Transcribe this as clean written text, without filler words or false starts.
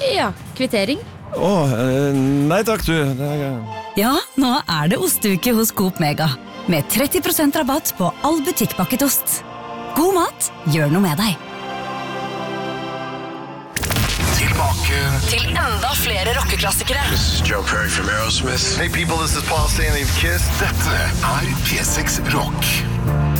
Ja, kvittering. Nei takk, du. Ja, nå det osteuke hos Coop Mega. Med 30% rabatt på all butikkpakket ost. God mat, gjør noe med deg. Tilbake Til enda flere rockeklassikere. This is Joe Perry from Aerosmith. Hey people, this is Paul Stanley of KISS. Dette P6 Rock.